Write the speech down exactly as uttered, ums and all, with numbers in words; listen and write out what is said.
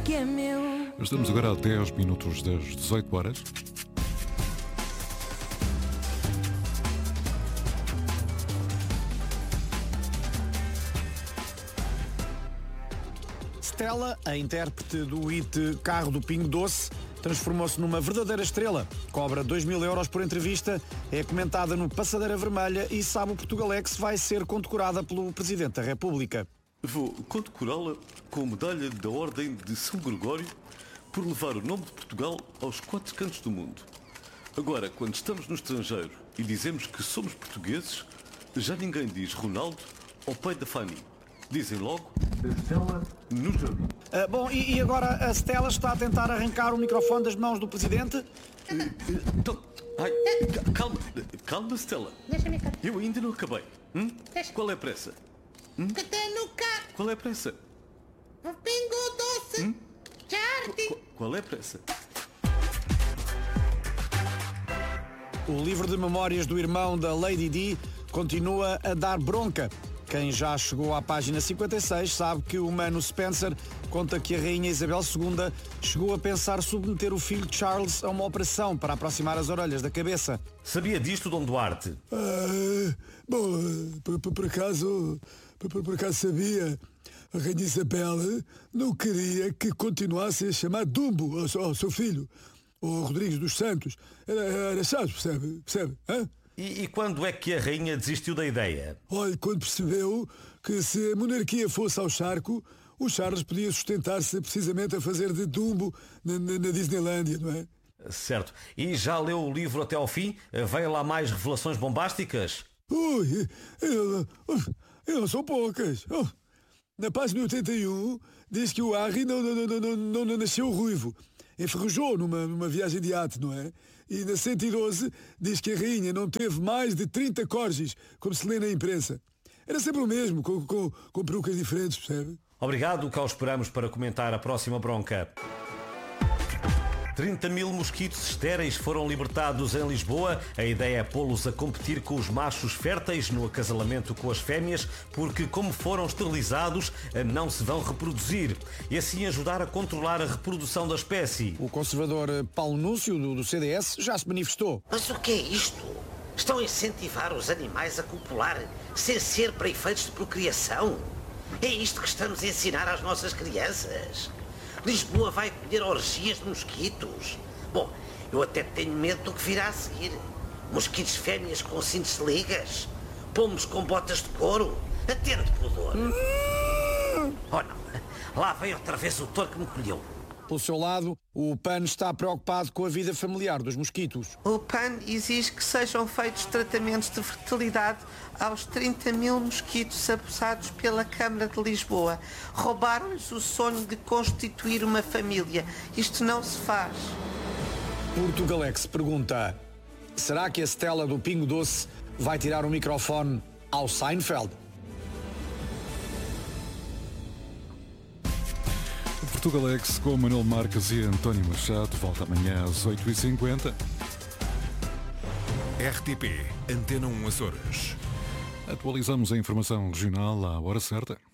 que é meu. Estamos agora a dez minutos das dezoito horas. Stella, a intérprete do hit Carro do Pingo Doce, transformou-se numa verdadeira estrela. Cobra dois mil euros por entrevista, é comentada no Passadeira Vermelha e sabe o Portugalex vai ser condecorada pelo Presidente da República. Vou condecorá-la com a medalha da Ordem de São Gregório por levar o nome de Portugal aos quatro cantos do mundo. Agora, quando estamos no estrangeiro e dizemos que somos portugueses, já ninguém diz Ronaldo ou pai da Fanny. Dizem logo Stella no jardim. Uh, bom, e, e agora a Stella está a tentar arrancar o microfone das mãos do Presidente? Uh, uh, então, ai, calma, calma, Stella. Deixa-me cá. Eu ainda não acabei. Hum? Deixa. Qual é a pressa? Hum? Que tem no carro. Qual é a pressa? O Pingo Doce. Hum? Jardim. Qu- qual é a pressa? O livro de memórias do irmão da Lady Di continua a dar bronca. Quem já chegou à página cinquenta e seis sabe que o Mano Spencer conta que a Rainha Isabel segunda chegou a pensar submeter o filho Charles a uma operação para aproximar as orelhas da cabeça. Sabia disto, Dom Duarte? Ah, bom, por, por, por acaso, por, por acaso sabia. A Rainha Isabel não queria que continuasse a chamar Dumbo ao, ao seu filho, o Rodrigues dos Santos. Era, era chato, percebe? Percebe? Hã? E, e quando é que a rainha desistiu da ideia? Olha, quando percebeu que se a monarquia fosse ao charco, o Charles podia sustentar-se precisamente a fazer de Dumbo na, na, na Disneylândia, não é? Certo. E já leu o livro até ao fim? Veio lá mais revelações bombásticas? Ui, eu, eu não são poucas. Oh, na página oitenta e um diz que o Harry não, não, não, não, não, não nasceu ruivo. Enferrujou numa, numa viagem de arte, não é? E na cento e doze diz que a rainha não teve mais de trinta corgis, como se lê na imprensa. Era sempre o mesmo, com, com, com perucas diferentes, percebe? Obrigado, cá o esperamos para comentar a próxima bronca. trinta mil mosquitos estéreis foram libertados em Lisboa. A ideia é pô-los a competir com os machos férteis no acasalamento com as fêmeas, porque como foram esterilizados, não se vão reproduzir. E assim ajudar a controlar a reprodução da espécie. O conservador Paulo Núncio, do, do C D S, já se manifestou. Mas o que é isto? Estão a incentivar os animais a copular sem ser para efeitos de procriação? É isto que estamos a ensinar às nossas crianças? Lisboa vai colher orgias de mosquitos. Bom, eu até tenho medo do que virá a seguir. Mosquitos fêmeas com cintos de ligas. Pomos com botas de couro. Atende, pudor. Oh não, lá vem outra vez o touro que me colheu. Pelo seu lado, o P A N está preocupado com a vida familiar dos mosquitos. O P A N exige que sejam feitos tratamentos de fertilidade aos trinta mil mosquitos abusados pela Câmara de Lisboa. Roubaram-lhes o sonho de constituir uma família. Isto não se faz. Portugalex pergunta: será que a Stella do Pingo Doce vai tirar o microfone ao Seinfeld? Portugalex com Manuel Marques e António Machado. Volta amanhã às oito e cinquenta. R T P Antena um Açores. Atualizamos a informação regional à hora certa.